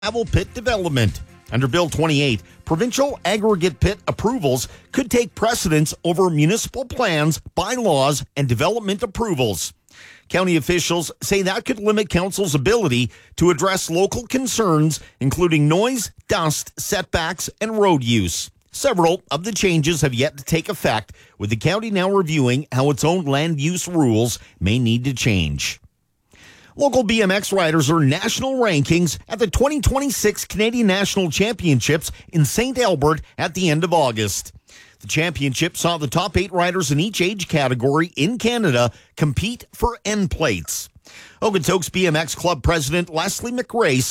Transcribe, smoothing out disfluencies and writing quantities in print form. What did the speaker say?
gravel pit development. Under Bill 28, provincial aggregate pit approvals could take precedence over municipal plans, bylaws, and development approvals. County officials say that could limit council's ability to address local concerns, including noise, dust, setbacks, and road use. Several of the changes have yet to take effect, with the county now reviewing how its own land use rules may need to change. Local BMX riders earn national rankings at the 2026 Canadian National Championships in St. Albert at the end of August. The championship saw the top 8 riders in each age category in Canada compete for end plates. Okotoks BMX Club President Leslie McRae